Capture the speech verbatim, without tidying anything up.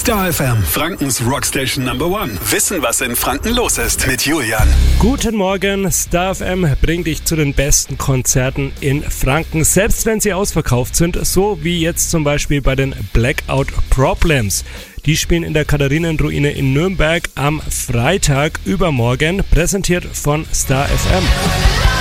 Star F M, Frankens Rockstation Number One. Wissen, was in Franken los ist mit Julian. Guten Morgen, Star F M bringt dich zu den besten Konzerten in Franken, selbst wenn sie ausverkauft sind, so wie jetzt zum Beispiel bei den Blackout Problems. Die spielen in der Katharinenruine in Nürnberg am Freitag übermorgen, präsentiert von Star F M.